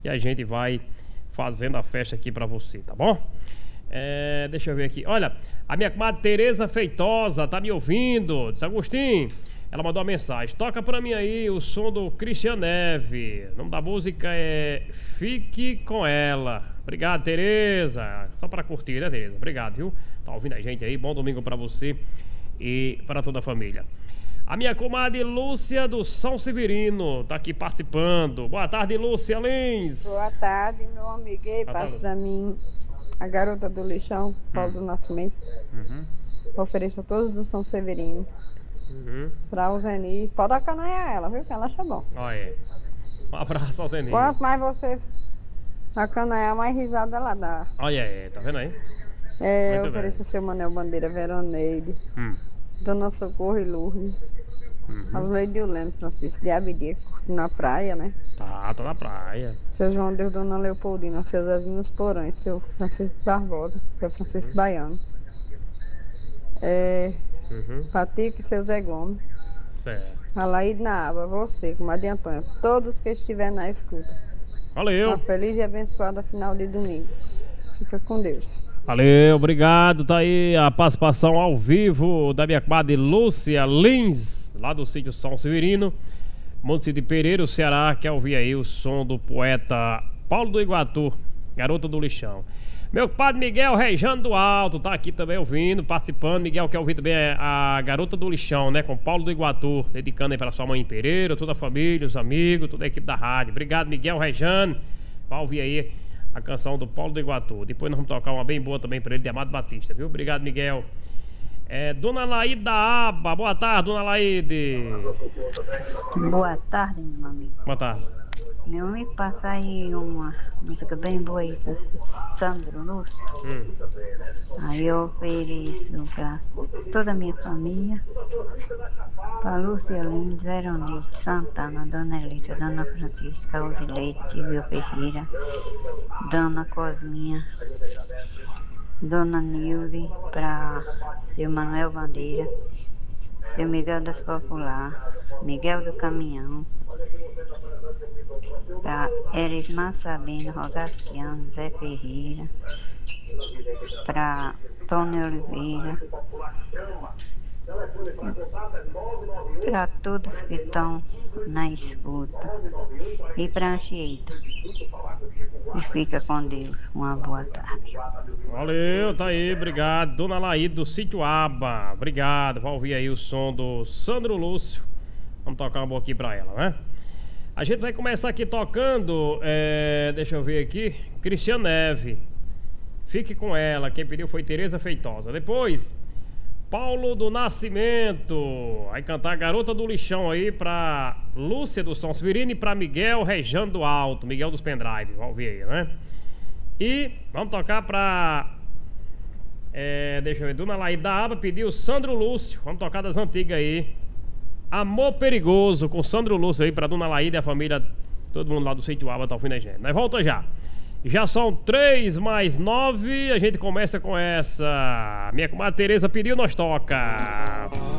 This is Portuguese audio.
E a gente vai fazendo a festa aqui pra você, tá bom? Deixa eu ver aqui. Olha, a minha comadre Tereza Feitosa tá me ouvindo. Disse, Agostinho, ela mandou uma mensagem. Toca pra mim aí o som do Cristian Neve. O nome da música é Fique Com Ela. Obrigado, Tereza. Só pra curtir, né, Tereza? Obrigado, viu? Tá ouvindo a gente aí. Bom domingo pra você e para toda a família. A minha comadre Lúcia do São Severino tá aqui participando. Boa tarde, Lúcia Lins. Boa tarde, meu amigo. E passa pra mim a Garota do Lixão, Paulo do Nascimento. Ofereço a todos do São Severino. Pra o Zeni. Pode acanaiar ela, viu? Que ela acha bom. Olha, um abraço ao Zeni. Quanto mais você acanaiar, mais risada ela dá. Olha aí, tá vendo aí? Eu ofereço a seu Manel Bandeira, Veroneide, Dona Socorro e Lourdes. Aos Leide e o Leno, Francisco de Abidia, curtindo na praia, né? Tá na praia. Seu João Deus, Dona Leopoldina, seu Zezinho nos Porões, seu Francisco Barbosa, seu Francisco Baiano. Patico e seu Zé Gomes. Certo. Alaíde na aba, você, comadre Antônia, todos que estiverem na escuta. Valeu. Uma feliz e abençoada final de domingo. Fica com Deus. Valeu, obrigado. Tá aí a participação ao vivo da minha comadre Lúcia Lins, lá do sítio São Severino, Monte de Pereira, o Ceará. Quer ouvir aí o som do poeta Paulo do Iguatu, Garota do Lixão. Meu compadre Miguel Rejano do Alto tá aqui também ouvindo, participando. Miguel quer ouvir também a Garota do Lixão, né? Com Paulo do Iguatu, dedicando aí para sua mãe em Pereira, toda a família, os amigos, toda a equipe da rádio. Obrigado, Miguel Rejano. Vai ouvir aí a canção do Paulo do Iguatu. Depois nós vamos tocar uma bem boa também para ele, de Amado Batista, viu? Obrigado, Miguel. Dona Laíde da Aba. Boa tarde, Dona Laíde. Boa tarde, meu amigo. Boa tarde. Meu amigo, passa aí uma música bem boa aí do Sandro Lúcio. Aí eu ofereço pra toda a minha família, pra Lúcia Lins, Veronite, Santana, Dona Elita, Dona Francisca, Osileite, Silvio Ferreira, Dona Cosminha, Dona Nilde, pra seu Manuel Bandeira, seu Miguel das Popular, Miguel do Caminhão, pra Erismar Sabino, Rogaciano, Zé Ferreira, pra Tony Oliveira, para todos que estão na escuta e pra Anchieta. E fica com Deus. Uma boa tarde. Valeu, tá aí, obrigado. Dona Laíde do Sítio Aba. Obrigado. Vai ouvir aí o som do Sandro Lúcio. Vamos tocar uma boa aqui pra ela, né? A gente vai começar aqui tocando, deixa eu ver aqui, Cristian Neve. Fique Com Ela. Quem pediu foi Tereza Feitosa. Depois, Paulo do Nascimento. Vai cantar Garota do Lixão aí pra Lúcia do São Severino e pra Miguel Rejano do Alto, Miguel dos Pendrive. Vamos ouvir aí, né? E vamos tocar pra deixa eu ver, Dona Laíde da Aba pediu Sandro Lúcio. Vamos tocar das antigas aí. Amor Perigoso com Sandro Lúcio aí pra Dona Laíde e a família, todo mundo lá do Sítio Aba tá ouvindo a gente. Nós volta já. Já são 3 mais 9. A gente começa com essa. Minha comadre Tereza pediu, nós toca.